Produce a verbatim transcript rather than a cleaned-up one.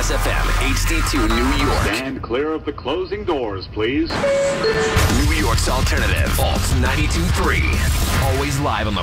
S F M, H D two New York. Stand clear of the closing doors, please. New York's alternative, Alt ninety-two point three. Always live on the